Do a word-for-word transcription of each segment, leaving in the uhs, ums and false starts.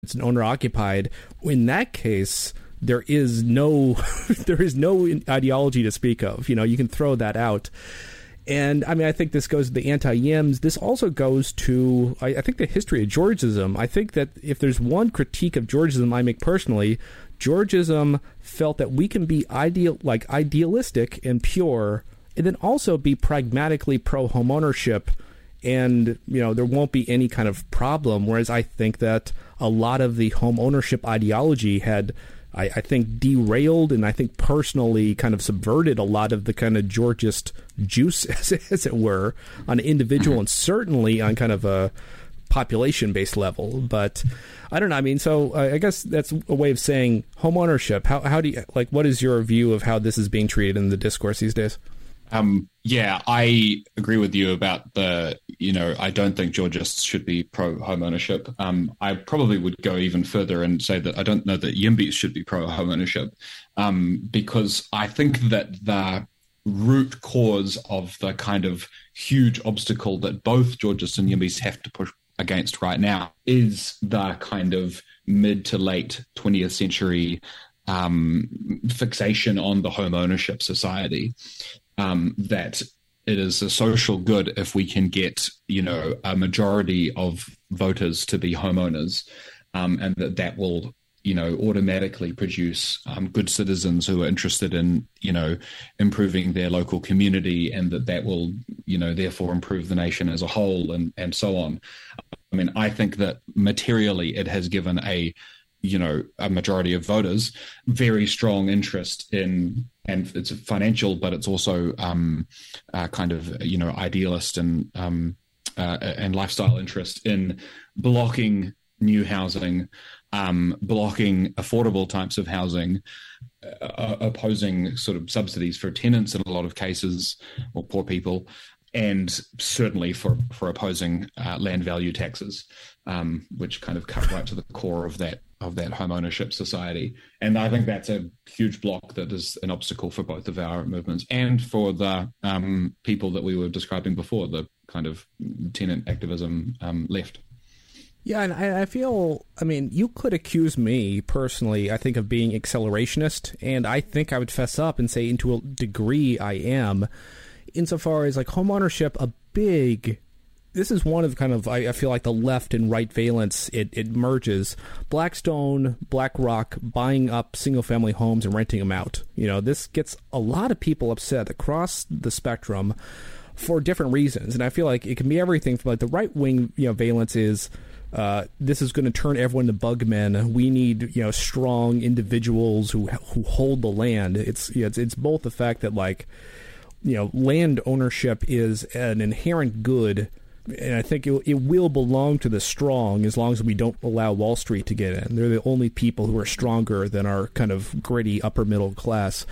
it's an owner occupied. In that case, there is no there is no ideology to speak of. You know, you can throw that out. And I mean, I think this goes to the anti-Yims. This also goes to, I, I think, the history of Georgism. I think that if there's one critique of Georgism I make personally, Georgism felt that we can be ideal, like idealistic and pure, and then also be pragmatically pro homeownership, and you know there won't be any kind of problem. Whereas I think that a lot of the home ownership ideology had, I, I think, derailed and I think personally kind of subverted a lot of the kind of Georgist juice, as, as it were, on an individual and certainly on kind of a population-based level. But I don't know. I mean, so uh, I guess that's a way of saying home ownership. How, how do you, like, what is your view of how this is being treated in the discourse these days? Um, yeah, I agree with you about the, you know, I don't think Georgists should be pro home ownership. Um, I probably would go even further and say that I don't know that Yimbys should be pro home ownership, um, because I think that the root cause of the kind of huge obstacle that both Georgists and Yimbys have to push against right now is the kind of mid to late twentieth century um, fixation on the home ownership society. Um, that it is a social good if we can get, you know, a majority of voters to be homeowners, um, and that that will, you know, automatically produce um, good citizens who are interested in, you know, improving their local community, and that that will, you know, therefore improve the nation as a whole, and, and so on. I mean, I think that materially it has given a, you know, a majority of voters very strong interest in, and it's financial, but it's also um, uh, kind of, you know, idealist and um, uh, and lifestyle interest in blocking new housing, um, blocking affordable types of housing, uh, opposing sort of subsidies for tenants in a lot of cases, or poor people, and certainly for, for opposing uh, land value taxes, um, which kind of cut right to the core of that of that home ownership society. And I think that's a huge block that is an obstacle for both of our movements and for the um, people that we were describing before, the kind of tenant activism um, left. Yeah, and I, I feel, I mean, you could accuse me personally, I think, of being accelerationist, and I think I would fess up and say into a degree I am, insofar as like home ownership, a big... This is one of kind of, I, I feel like the left and right valence, it, it merges. Blackstone, BlackRock buying up single-family homes and renting them out. You know, this gets a lot of people upset across the spectrum for different reasons. And I feel like it can be everything from like the right-wing, you know, valence is, uh, this is going to turn everyone to bugmen. We need, you know, strong individuals who who hold the land. It's, you know, it's, it's both the fact that, like, you know, land ownership is an inherent good, and I think it, it will belong to the strong as long as we don't allow Wall Street to get in. They're the only people who are stronger than our kind of gritty upper middle class.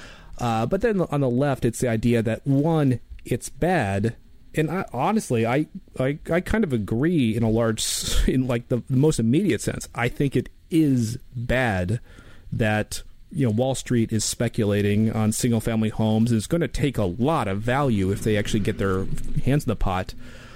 Uh, but then on the left, it's the idea that, one, it's bad. And I, honestly, I, I I kind of agree in a large, in like the, the most immediate sense. I think it is bad that, you know, Wall Street is speculating on single family homes. It's going to take a lot of value if they actually get their hands in the pot.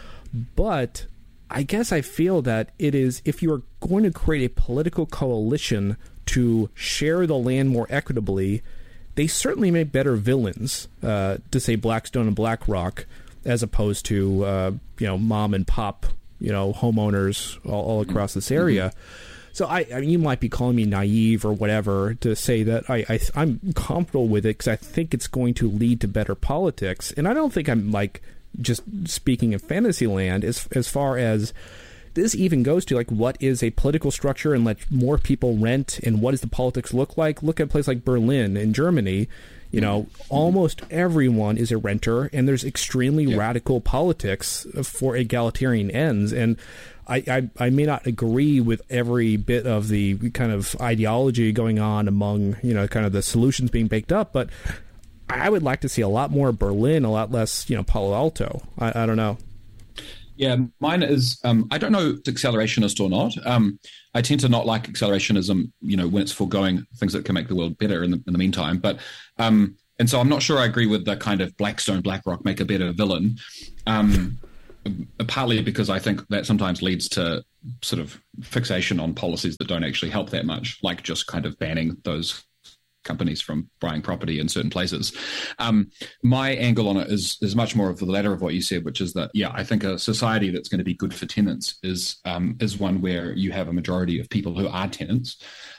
But I guess I feel that it is, if you are going to create a political coalition to share the land more equitably, they certainly make better villains, uh, to say Blackstone and BlackRock, as opposed to, uh, you know, mom and pop, you know, homeowners all, all across this area. Mm-hmm. So I, I mean, you might be calling me naive or whatever to say that I, I I'm comfortable with it because I think it's going to lead to better politics. And I don't think I'm like just speaking in fantasy land as as far as this even goes to, like, what is a political structure and let more people rent, and what does the politics look like? Look at a place like Berlin in Germany. You know, almost everyone is a renter, and there's extremely yep. radical politics for egalitarian ends. And I, I, I may not agree with every bit of the kind of ideology going on among, you know, kind of the solutions being baked up, but I would like to see a lot more Berlin, a lot less, you know, Palo Alto. I, I don't know. Yeah, mine is, um, I don't know if it's accelerationist or not. Um, I tend to not like accelerationism, you know, when it's foregoing things that can make the world better in the, in the meantime. But, um, and so I'm not sure I agree with the kind of Blackstone, BlackRock make a better villain. Um, partly because I think that sometimes leads to sort of fixation on policies that don't actually help that much, like just kind of banning those companies from buying property in certain places. Um, my angle on it is is much more of the latter of what you said, which is that, yeah, I think a society that's going to be good for tenants is um, is one where you have a majority of people who are tenants,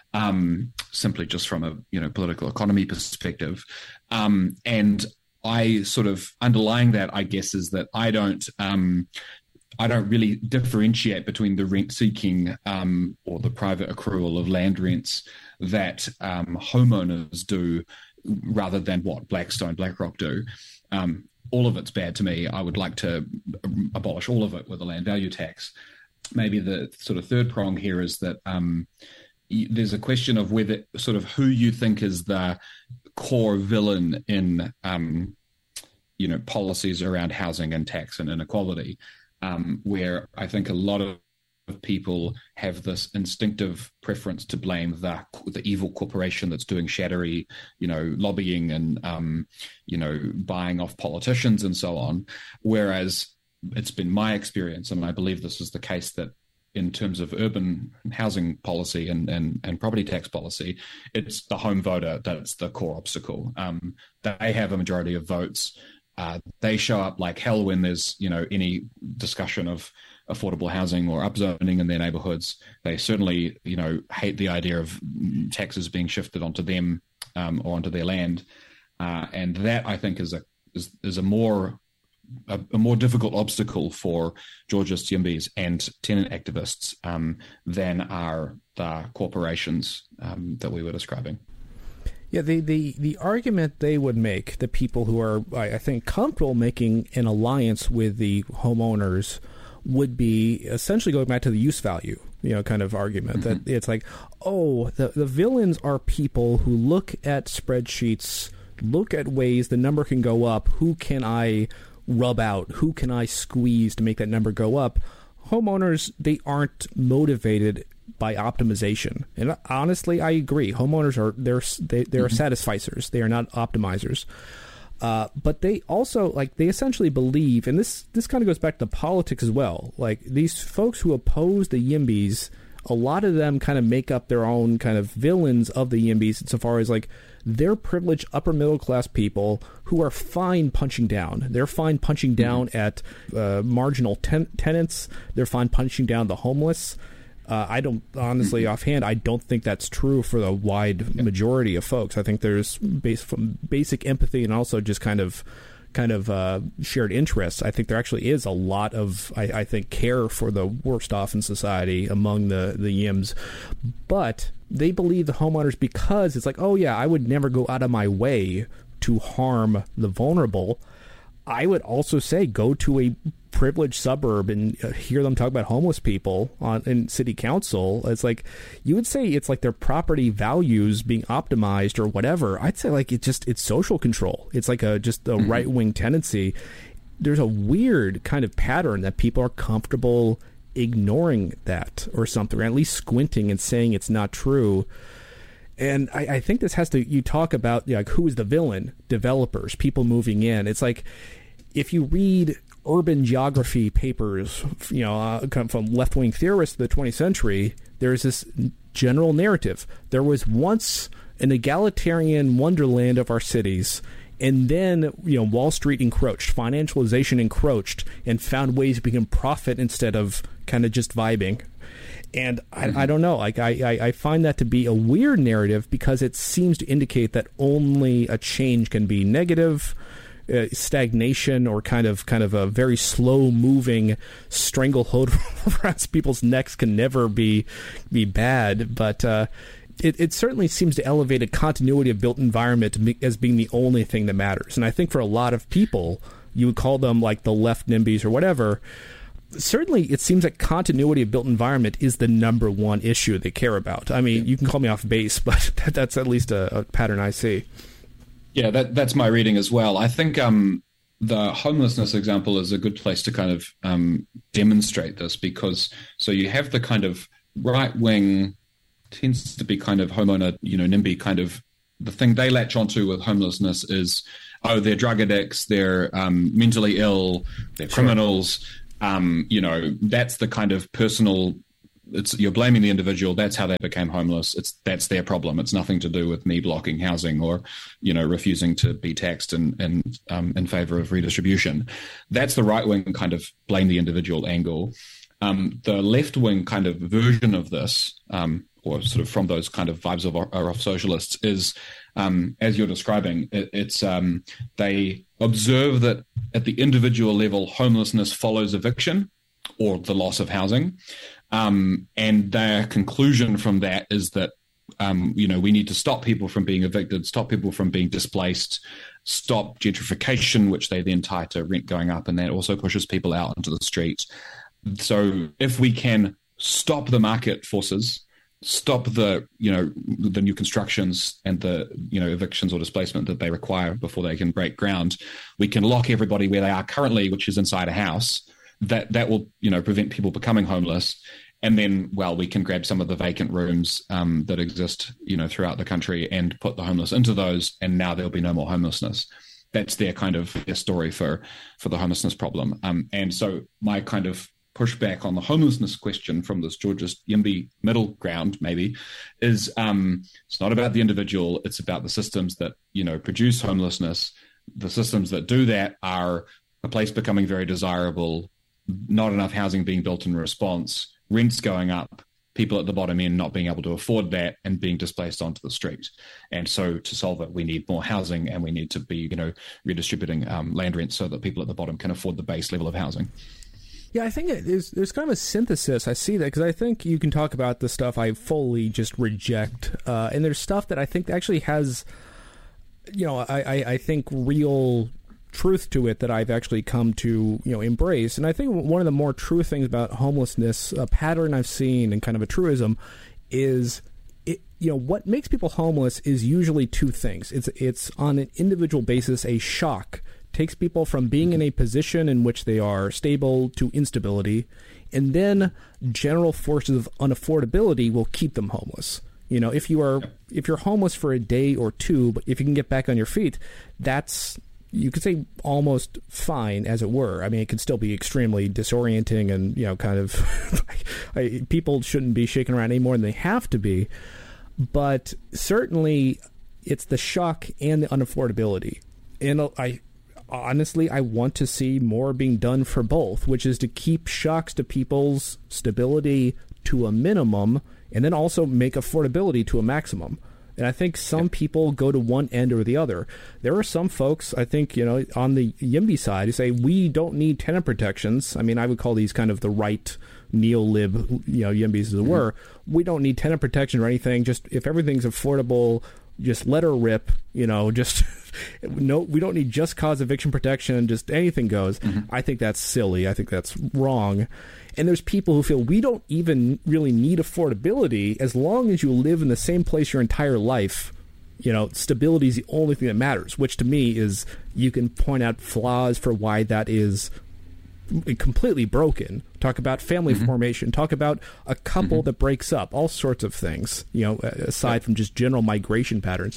um, simply just from a you know political economy perspective. Um, and I sort of underlying that, I guess, is that I don't um, I don't really differentiate between the rent seeking um, or the private accrual of land rents that um, homeowners do rather than what Blackstone, BlackRock do. Um, all of it's bad to me. I would like to abolish all of it with a land value tax. Maybe the sort of third prong here is that um, there's a question of whether sort of who you think is the core villain in um, you know policies around housing and tax and inequality, um, where I think a lot of people have this instinctive preference to blame the the evil corporation that's doing shattery, you know, lobbying and um, you know, buying off politicians and so on. Whereas it's been my experience, and I believe this is the case, that in terms of urban housing policy and and, and property tax policy, it's the home voter that's the core obstacle. Um, they have a majority of votes. Uh, they show up like hell when there's you know any discussion of affordable housing or upzoning in their neighborhoods. They certainly, you know, hate the idea of taxes being shifted onto them um, or onto their land, uh, and that I think is a is, is a more a, a more difficult obstacle for Georgists, Yimbys, and tenant activists um, than are the corporations um, that we were describing. Yeah, the, the, the argument they would make, the people who are, I think, comfortable making an alliance with the homeowners, would be essentially going back to the use value, you know, kind of argument. Mm-hmm. That it's like, oh, the, the villains are people who look at spreadsheets, look at ways the number can go up. Who can I rub out? Who can I squeeze to make that number go up? Homeowners, they aren't motivated by optimization. And honestly, I agree. Homeowners are, they're, they, they're mm-hmm. satisficers. They are not optimizers. Uh, but they also, like, they essentially believe, and this, this kind of goes back to politics as well, like, these folks who oppose the Yimbys, a lot of them kind of make up their own kind of villains of the Yimbys insofar as, like, they're privileged upper middle class people who are fine punching down. They're fine punching down mm-hmm. at uh, marginal ten- tenants. They're fine punching down the homeless. Uh, I don't, honestly, offhand, I don't think that's true for the wide majority of folks. I think there's base, from basic empathy and also just kind of kind of uh, shared interests. I think there actually is a lot of, I, I think, care for the worst off in society among the, the Yims. But they believe the homeowners because it's like, oh, yeah, I would never go out of my way to harm the vulnerable. I would also say go to a privileged suburb and hear them talk about homeless people on in city council. It's like, you would say it's like their property values being optimized or whatever. I'd say like it just it's social control. It's like a just a mm-hmm. right wing tendency. There's a weird kind of pattern that people are comfortable ignoring that or something, or at least squinting and saying it's not true. And I, I think this has to, you talk about you know, like who is the villain? Developers, people moving in. It's like, if you read urban geography papers, you know, uh, come from left-wing theorists of the twentieth century, there's this general narrative. There was once an egalitarian wonderland of our cities, and then, you know, Wall Street encroached, financialization encroached, and found ways we can profit instead of kind of just vibing. And I, I don't know, like I, I, I find that to be a weird narrative because it seems to indicate that only a change can be negative. Uh, stagnation or kind of kind of a very slow moving stranglehold around people's necks can never be be bad, but uh, it, it certainly seems to elevate a continuity of built environment as being the only thing that matters. And I think for a lot of people, you would call them like the left NIMBYs or whatever. Certainly, it seems like continuity of built environment is the number one issue they care about. I mean, you can call me off base, but that, that's at least a, a pattern I see. Yeah, that, that's my reading as well. I think um, the homelessness example is a good place to kind of um, demonstrate this because so you have the kind of right wing tends to be kind of homeowner, you know, NIMBY kind of the thing they latch onto with homelessness is, oh, they're drug addicts, they're um, mentally ill, they're criminals. Um, you know, that's the kind of personal. It's you're blaming the individual. That's how they became homeless. It's that's their problem. It's nothing to do with me blocking housing or, you know, refusing to be taxed in in, um, in favor of redistribution. That's the right wing kind of blame the individual angle. Um, the left wing kind of version of this, um, or sort of from those kind of vibes of, of socialists, is um, as you're describing. It, it's um, they observe that at the individual level, homelessness follows eviction or the loss of housing. Um, and their conclusion from that is that, um, you know, we need to stop people from being evicted, stop people from being displaced, stop gentrification, which they then tie to rent going up, and that also pushes people out into the street. So if we can stop the market forces, stop the, you know, the new constructions and the, you know, evictions or displacement that they require before they can break ground, we can lock everybody where they are currently, which is inside a house. That that will, you know, prevent people becoming homeless. And then, well, we can grab some of the vacant rooms um, that exist, you know, throughout the country and put the homeless into those. And now there'll be no more homelessness. That's their kind of their story for, for the homelessness problem. Um, and so my kind of pushback on the homelessness question from this Georgist Yimby middle ground, maybe, is um, it's not about the individual. It's about the systems that, you know, produce homelessness. The systems that do that are a place becoming very desirable, not enough housing being built in response, rents going up, people at the bottom end not being able to afford that and being displaced onto the street. And so to solve it, we need more housing and we need to be, you know, redistributing um, land rents so that people at the bottom can afford the base level of housing. Yeah, I think there's, there's kind of a synthesis. I see that because I think you can talk about the stuff I fully just reject. Uh, and there's stuff that I think actually has, you know, I, I, I think real truth to it that I've actually come to, you know, embrace. And I think one of the more true things about homelessness, a pattern I've seen and kind of a truism, is it, you know, what makes people homeless is usually two things. It's it's on an individual basis a shock, takes people from being in a position in which they are stable to instability, and then general forces of unaffordability will keep them homeless. You know, if you are if you're homeless for a day or two, but if you can get back on your feet, that's, you could say, almost fine, as it were. I mean, it can still be extremely disorienting and, you know, kind of I, people shouldn't be shaken around any more than they have to be. But certainly it's the shock and the unaffordability. And I honestly, I want to see more being done for both, which is to keep shocks to people's stability to a minimum and then also make affordability to a maximum. And I think some people go to one end or the other. There are some folks, I think, you know, on the Yimby side who say we don't need tenant protections. I mean, I would call these kind of the right neo-lib, you know, Yimbys as it mm-hmm. were. We don't need tenant protection or anything. Just if everything's affordable, just let her rip, you know, just no, we don't need just cause eviction protection, just anything goes. Mm-hmm. I think that's silly. I think that's wrong. And there's people who feel we don't even really need affordability as long as you live in the same place your entire life. You know, stability is the only thing that matters, which to me is you can point out flaws for why that is completely broken. Talk about family mm-hmm. formation. Talk about a couple mm-hmm. that breaks up. All sorts of things, you know, aside yeah. from just general migration patterns.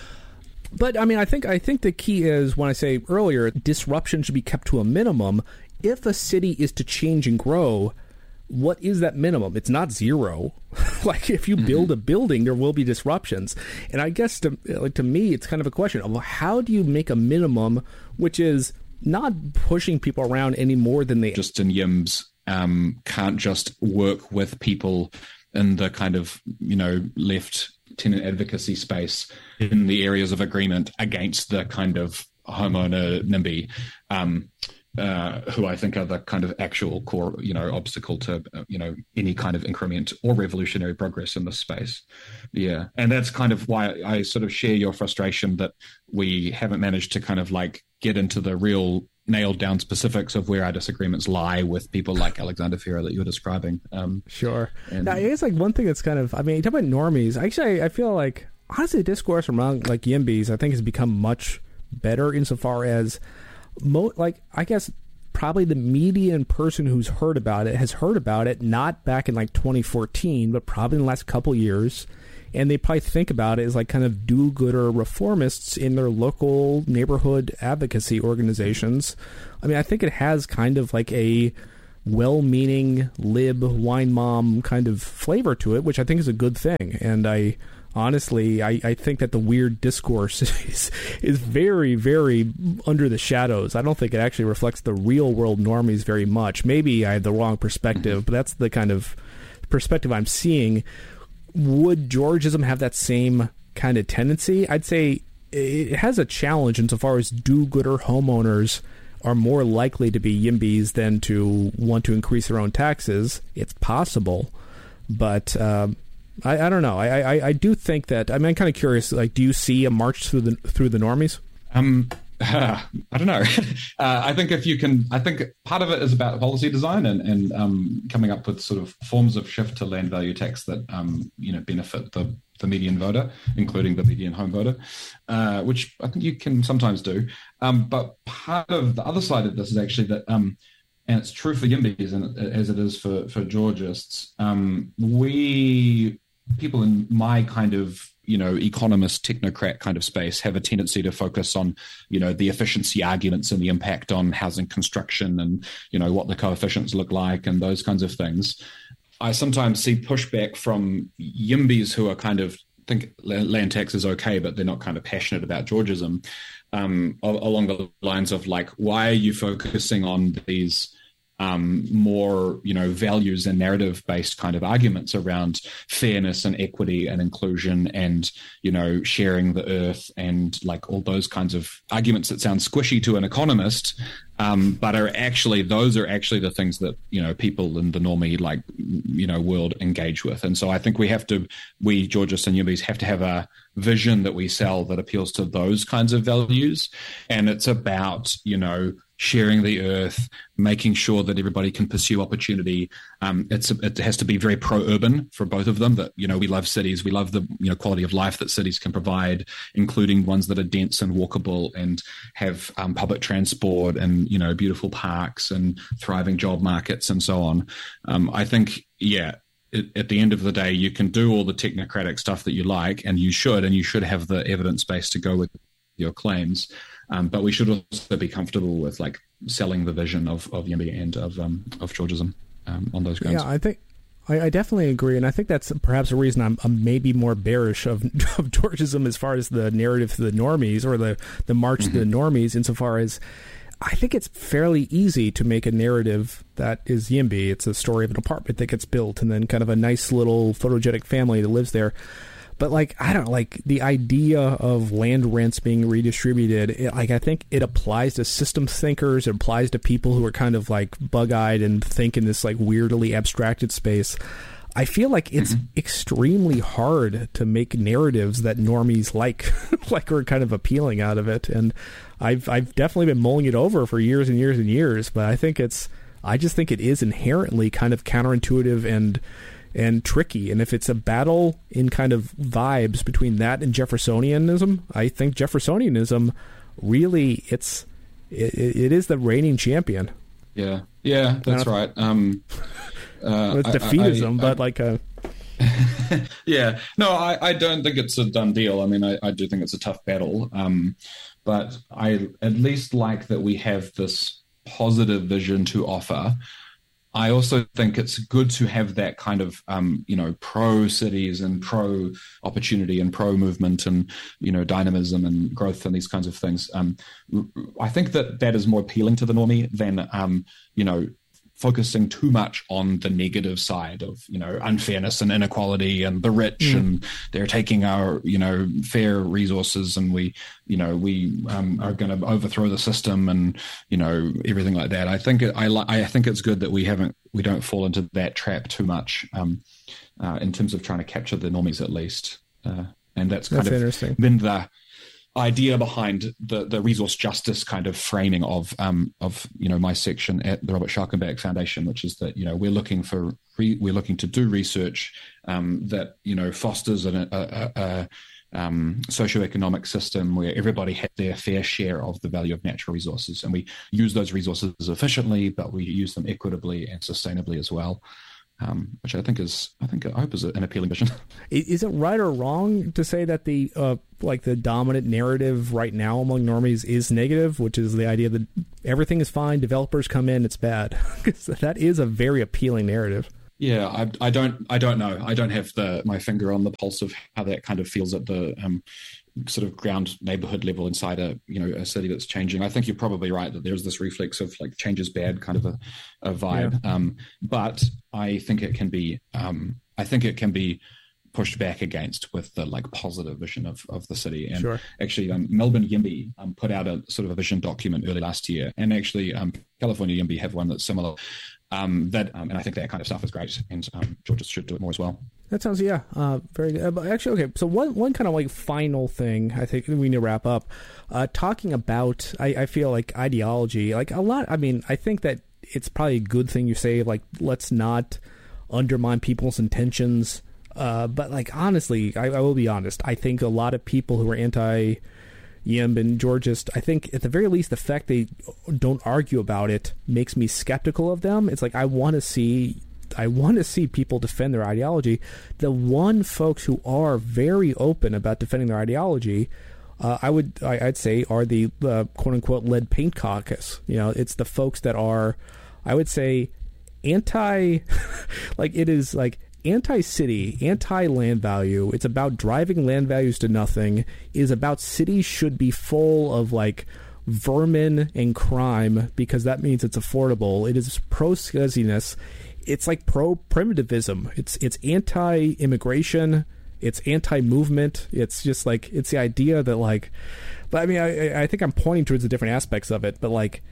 But, I mean, I think I think the key is, when I say earlier, disruption should be kept to a minimum. If a city is to change and grow, what is that minimum? It's not zero. Like, if you mm-hmm. build a building, there will be disruptions. And I guess, to, like, to me, it's kind of a question of how do you make a minimum, which is not pushing people around any more than they... Justin Yims um, can't just work with people in the kind of, you know, left tenant advocacy space in the areas of agreement against the kind of homeowner NIMBY, um, uh, who I think are the kind of actual core, you know, obstacle to, uh, you know, any kind of increment or revolutionary progress in this space. Yeah. And that's kind of why I sort of share your frustration that we haven't managed to kind of like get into the real nailed down specifics of where our disagreements lie with people like Alexander Ferrer that you were describing. Um, sure. And, now, I guess like one thing that's kind of, I mean, you talk about normies. Actually, I, I feel like, honestly, discourse among like Yimbys, I think has become much better insofar as, mo- like, I guess probably the median person who's heard about it has heard about it, not back in like twenty fourteen, but probably in the last couple years. And they probably think about it as like kind of do-gooder reformists in their local neighborhood advocacy organizations. I mean, I think it has kind of like a well-meaning lib wine mom kind of flavor to it, which I think is a good thing. And I honestly, I, I think that the weird discourse is, is very, very under the shadows. I don't think it actually reflects the real world normies very much. Maybe I have the wrong perspective, but that's the kind of perspective I'm seeing. Would Georgism have that same kind of tendency? I'd say it has a challenge insofar as do-gooder homeowners are more likely to be YIMBYs than to want to increase their own taxes. It's possible, but um, I, I don't know. I, I, I do think that. I mean, I'm kind of curious. Like, do you see a march through the through the normies? Um, uh, I don't know. uh, I think if you can, I think part of it is about policy design and and um, coming up with sort of forms of shift to land value tax that um, you know benefit the the median voter, including the median home voter, uh, which I think you can sometimes do. Um, but part of the other side of this is actually that, um, and it's true for YIMBYs and as it is for, for Georgists, um, we, people in my kind of, you know, economist, technocrat kind of space have a tendency to focus on, you know, the efficiency arguments and the impact on housing construction and, you know, what the coefficients look like and those kinds of things. I sometimes see pushback from YIMBYs who are kind of think land tax is okay, but they're not kind of passionate about Georgism, um, along the lines of like, why are you focusing on these um, more, you know, values and narrative-based kind of arguments around fairness and equity and inclusion and, you know, sharing the earth and like all those kinds of arguments that sound squishy to an economist, um, but are actually, those are actually the things that, you know, people in the normie, like, you know, world engage with. And so I think we have to, we Georgists and YIMBYs have to have a vision that we sell that appeals to those kinds of values. And it's about, you know, sharing the earth, making sure that everybody can pursue opportunity. Um, it's it has to be very pro-urban for both of them. That, you know, we love cities, we love the, you know, quality of life that cities can provide, including ones that are dense and walkable and have um, public transport and, you know, beautiful parks and thriving job markets and so on. Um, I think, yeah. It, at the end of the day, you can do all the technocratic stuff that you like, and you should, and you should have the evidence base to go with your claims. Um, but we should also be comfortable with like selling the vision of, of YIMBY and of um, of Georgism um, on those grounds. Yeah, I think I, I definitely agree, and I think that's perhaps a reason I'm, I'm maybe more bearish of, of Georgism as far as the narrative to the normies or the the march mm-hmm. to the normies. Insofar as I think it's fairly easy to make a narrative that is YIMBY. It's a story of an apartment that gets built and then kind of a nice little photogenic family that lives there. But, like, I don't like the idea of land rents being redistributed. It, like, I think it applies to systems thinkers. It applies to people who are kind of, like, bug-eyed and think in this, like, weirdly abstracted space. I feel like it's mm-hmm. extremely hard to make narratives that normies like, like are kind of appealing out of it. And I've I've definitely been mulling it over for years and years and years. But I think it's, I just think it is inherently kind of counterintuitive and and tricky. And if it's a battle in kind of vibes between that and Jeffersonianism, I think Jeffersonianism really, it's it, it is the reigning champion. Yeah, yeah, that's right. Um, uh, it's defeatism, I, I, I, but like a. yeah, no, I, I don't think it's a done deal. I mean, I, I do think it's a tough battle, um, but I at least like that we have this positive vision to offer. I also think it's good to have that kind of, um, you know, pro cities and pro opportunity and pro movement and, you know, dynamism and growth and these kinds of things. Um, I think that that is more appealing to the normie than, um, you know, focusing too much on the negative side of, you know, unfairness and inequality and the rich mm. and they're taking our, you know, fair resources and we, you know, we um, are going to overthrow the system and, you know, everything like that. I think it, I I think it's good that we haven't we don't fall into that trap too much um, uh, in terms of trying to capture the normies at least, uh, and that's kind that's of been the idea behind the, the resource justice kind of framing of um of you know my section at the Robert Schalkenberg Foundation, which is that you know we're looking for re, we're looking to do research um, that you know fosters an, a, a, a um, socioeconomic system where everybody has their fair share of the value of natural resources, and we use those resources efficiently, but we use them equitably and sustainably as well. Um, which I think is, I think I hope is an appealing vision. Is it right or wrong to say that the uh, like the dominant narrative right now among normies is negative, which is the idea that everything is fine, developers come in, it's bad. That is a very appealing narrative. Yeah, I, I don't I don't know. I don't have the my finger on the pulse of how that kind of feels at the um, sort of ground neighborhood level inside a you know a city that's changing. I think you're probably right that there's this reflex of like change is bad kind of a, a vibe. Yeah. Um, but I think it can be um, I think it can be pushed back against with the like positive vision of, of the city. And sure. actually um, Melbourne YIMBY um, put out a sort of a vision document early last year, and actually um, California YIMBY have one that's similar. Um, that um, and I think that kind of stuff is great, and um, Georgia should do it more as well. That sounds yeah, uh, very good. Uh, but actually, okay. So one one kind of like final thing I think we need to wrap up. Uh, talking about, I, I feel like ideology, like a lot. I mean, I think that it's probably a good thing you say, like, let's not undermine people's intentions. Uh, but like honestly, I, I will be honest. I think a lot of people who are anti Yimb and Georgist, I think at the very least the fact they don't argue about it makes me skeptical of them. It's like I want to see I want to see people defend their ideology. The one folks who are very open about defending their ideology, uh, I would I, I'd say are the uh, quote unquote lead paint caucus. You know, it's the folks that are, I would say, anti like it is like anti-city, anti-land value. It's about driving land values to nothing. It is about cities should be full of like vermin and crime because that means it's affordable. It is pro-scuzziness. It's like pro-primitivism. It's it's anti-immigration. It's anti-movement. It's just like it's the idea that like, but I mean I I think I'm pointing towards the different aspects of it, but like.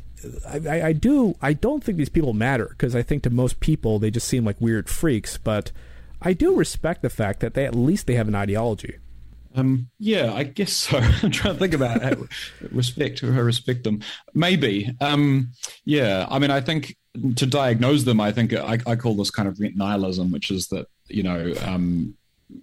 I, I do. I don't think these people matter because I think to most people they just seem like weird freaks. But I do respect the fact that they at least they have an ideology. Um, yeah, I guess so. I'm trying to think about it. respect who I respect them. Maybe. Um, yeah. I mean, I think to diagnose them, I think I, I call this kind of rent nihilism, which is that you know. Um,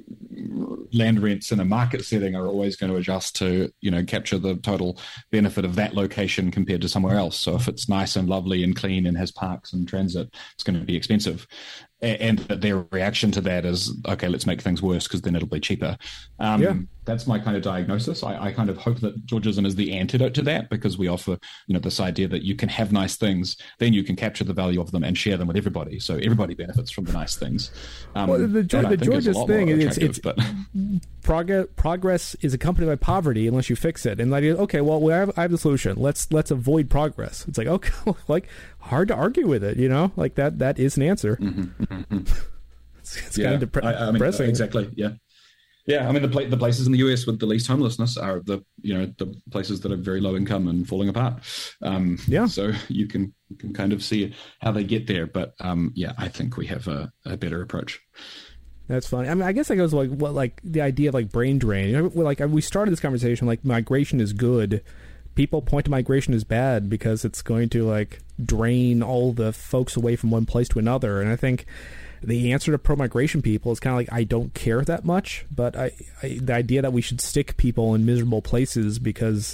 land rents in a market setting are always going to adjust to, you know, capture the total benefit of that location compared to somewhere else. So if it's nice and lovely and clean and has parks and transit, it's going to be expensive. And their reaction to that is, okay, let's make things worse because then it'll be cheaper. Um, yeah. That's my kind of diagnosis. I, I kind of hope that Georgism is the antidote to that because we offer, you know, this idea that you can have nice things, then you can capture the value of them and share them with everybody. So everybody benefits from the nice things. Um, well, the the Georgist thing is it's but... progress, progress is accompanied by poverty unless you fix it. And like, okay, well, we have, I have the solution. Let's let's avoid progress. It's like, okay, like hard to argue with it, you know, like that that is an answer. Mm-hmm, mm-hmm. It's, it's yeah, kind of depre- I, I mean, depressing. Exactly. Yeah. Yeah, I mean the pla- the places in the U S with the least homelessness are the you know the places that are very low income and falling apart. Um, yeah, so you can you can kind of see how they get there, but um, yeah, I think we have a, a better approach. That's funny. I mean, I guess that goes like what like the idea of like brain drain. You know, like we started this conversation like migration is good. People point to migration as bad because it's going to like drain all the folks away from one place to another, and I think. The answer to pro-migration people is kind of like I don't care that much, but I, I the idea that we should stick people in miserable places because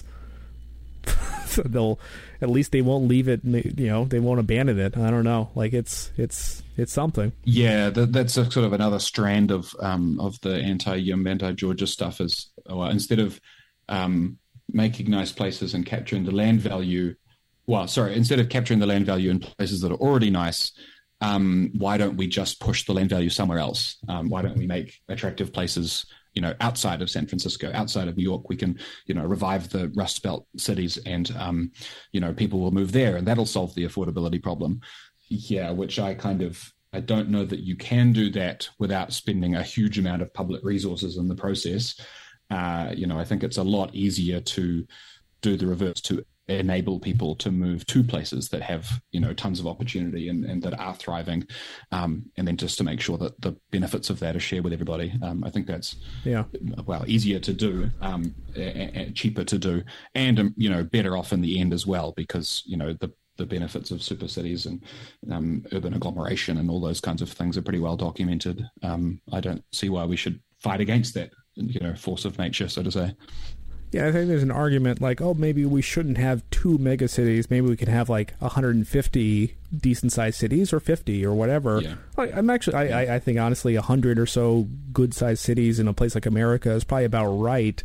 they'll at least they won't leave it, you know, they won't abandon it. I don't know, like it's it's it's something. Yeah, that, that's a sort of another strand of um of the anti-Yimb, anti-Georgia stuff is well, instead of um making nice places and capturing the land value, well, sorry, instead of capturing the land value in places that are already nice. Um, why don't we just push the land value somewhere else? Um, why don't we make attractive places, you know, outside of San Francisco, outside of New York? We can, you know, revive the Rust Belt cities and, um, you know, people will move there and that'll solve the affordability problem. Yeah, which I kind of, I don't know that you can do that without spending a huge amount of public resources in the process. Uh, you know, I think it's a lot easier to do the reverse, to enable people to move to places that have, you know, tons of opportunity and, and that are thriving. Um, and then just to make sure that the benefits of that are shared with everybody. Um, I think that's, yeah, well, easier to do, um, and, and cheaper to do, and, um, you know, better off in the end as well, because, you know, the, the benefits of super cities and um, urban agglomeration and all those kinds of things are pretty well documented. Um, I don't see why we should fight against that, you know, force of nature, so to say. Yeah, I think there's an argument like, oh, maybe we shouldn't have two mega cities. Maybe we could have like one hundred fifty decent-sized cities, or fifty, or whatever. Yeah. I, I'm actually, I, I think honestly, one hundred or so good-sized cities in a place like America is probably about right.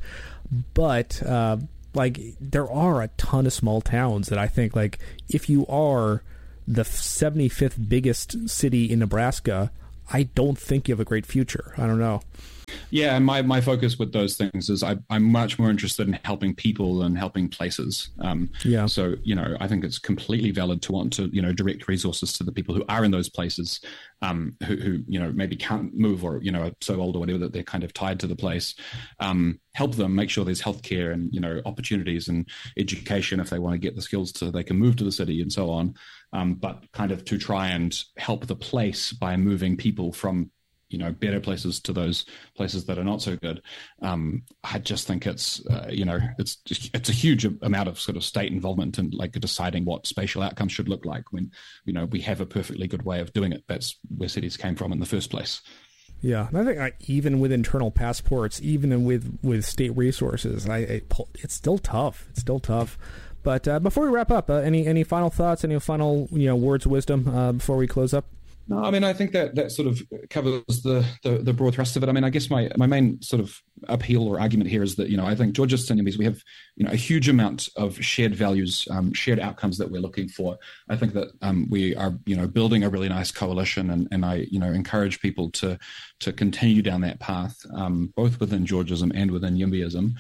But uh, like, there are a ton of small towns that I think, like, if you are the seventy-fifth biggest city in Nebraska, I don't think you have a great future. I don't know. Yeah, and my, my focus with those things is I, I'm much more interested in helping people than helping places. Um, yeah. So, you know, I think it's completely valid to want to, you know, direct resources to the people who are in those places, um, who, who, you know, maybe can't move or, you know, are so old or whatever that they're kind of tied to the place. Um, help them, make sure there's healthcare and, you know, opportunities and education if they want to get the skills so they can move to the city and so on. Um, but kind of to try and help the place by moving people from, you know, better places to those places that are not so good. Um, I just think it's, uh, you know, it's just, it's a huge amount of sort of state involvement in like deciding what spatial outcomes should look like when, you know, we have a perfectly good way of doing it. That's where cities came from in the first place. Yeah, and I think like, even with internal passports, even with, with state resources, I, I it's still tough. It's still tough. But uh, before we wrap up, uh, any any final thoughts, any final, you know, words of wisdom uh, before we close up? No, I mean, I think that that sort of covers the, the, the broad thrust of it. I mean, I guess my, my main sort of appeal or argument here is that, you know, I think Georgists and Yimbys, we have, you know, a huge amount of shared values, um, shared outcomes that we're looking for. I think that um, we are, you know, building a really nice coalition, and, and I, you know, encourage people to to continue down that path, um, both within Georgism and within Yimbyism.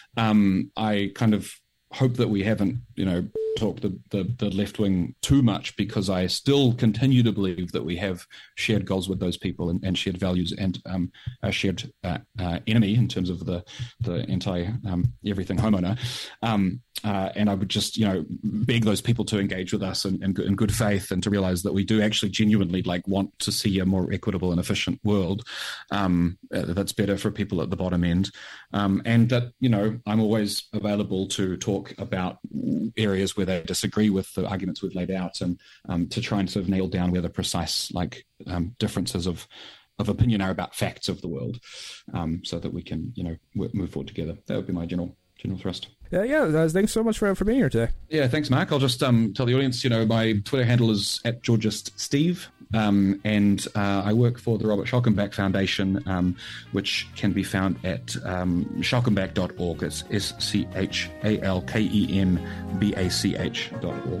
Um, I kind of hope that we haven't, you know, talked the, the, the left wing too much, because I still continue to believe that we have shared goals with those people and, and shared values and um, a shared uh, uh, enemy in terms of the the anti um, everything homeowner. Um, uh, and I would just, you know, beg those people to engage with us in, in, in good faith, and to realize that we do actually genuinely like want to see a more equitable and efficient world um, uh, that's better for people at the bottom end. Um, and that, you know, I'm always available to talk about areas where they disagree with the arguments we've laid out, and um, to try and sort of nail down where the precise like um, differences of of opinion are about facts of the world, um, so that we can, you know, work, move forward together. That would be my general general thrust. Yeah, yeah. Uh, thanks so much for for being here today. Yeah, thanks, Mark. I'll just um, tell the audience, you know, my Twitter handle is at GeorgistSteve, um, and uh, I work for the Robert Schalkenbach Foundation, um, which can be found at um, schalkenbach dot org. It's S C H A L K E N B A C H dot org.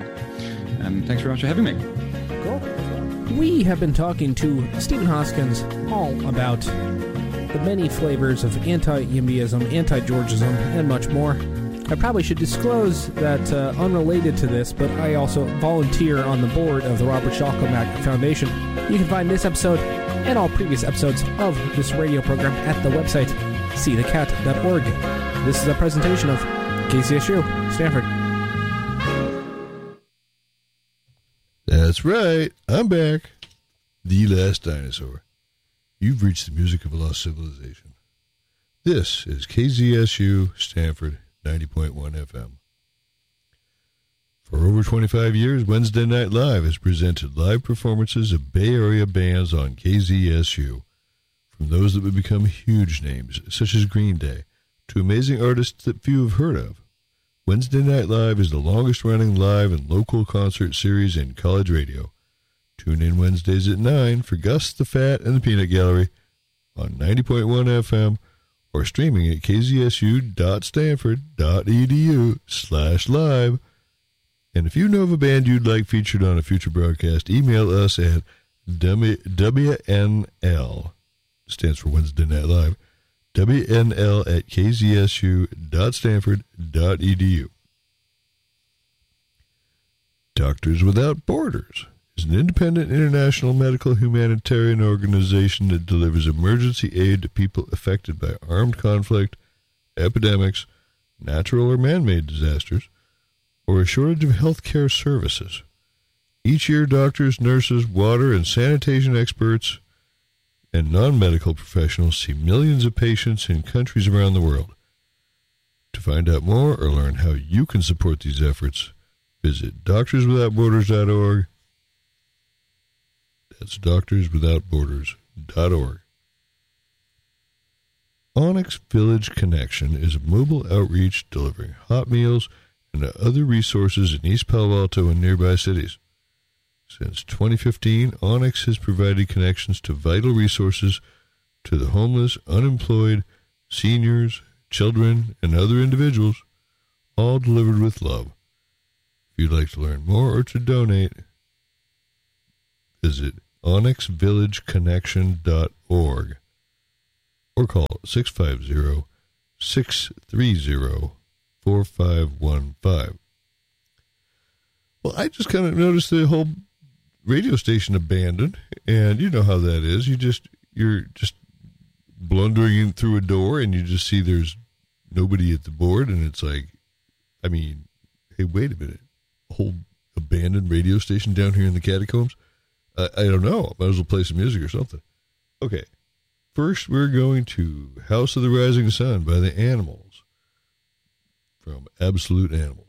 And thanks very much for having me. Cool. We have been talking to Stephen Hoskins all about the many flavors of anti-Yimbyism, anti-Georgism, and much more. I probably should disclose that, uh, unrelated to this, but I also volunteer on the board of the Robert Schalkenbach Foundation. You can find this episode and all previous episodes of this radio program at the website see the cat dot org. This is a presentation of K C S U, Stanford. That's right, I'm back. The last dinosaur. You've reached the music of a lost civilization. This is K Z S U, Stanford, ninety point one F M. For over twenty-five years, Wednesday Night Live has presented live performances of Bay Area bands on K Z S U, from those that would become huge names, such as Green Day, to amazing artists that few have heard of. Wednesday Night Live is the longest-running live and local concert series in college radio. Tune in Wednesdays at nine for Gus the Fat and the Peanut Gallery on ninety point one F M, or streaming at kzsu.stanford.edu slash live. And if you know of a band you'd like featured on a future broadcast, email us at W N L, stands for Wednesday Night Live, W N L at kzsu.stanford.edu. Doctors Without Borders is an independent international medical humanitarian organization that delivers emergency aid to people affected by armed conflict, epidemics, natural or man-made disasters, or a shortage of health care services. Each year, doctors, nurses, water and sanitation experts, and non-medical professionals see millions of patients in countries around the world. To find out more or learn how you can support these efforts, visit doctors without borders dot org. That's doctors without borders dot org. Onyx Village Connection is a mobile outreach delivering hot meals and other resources in East Palo Alto and nearby cities. Since twenty fifteen, Onyx has provided connections to vital resources to the homeless, unemployed, seniors, children, and other individuals, all delivered with love. If you'd like to learn more or to donate, visit onyx village connection dot org or call six five zero, six three zero, four five one five. Well, I just kind of noticed the whole radio station abandoned, and you know how that is. You just, you're just blundering in through a door, and you just see there's nobody at the board, and it's like, I mean, hey, wait a minute. A whole abandoned radio station down here in the catacombs? I, I don't know. Might as well play some music or something. Okay. First, we're going to House of the Rising Sun by the Animals from Absolute Animals.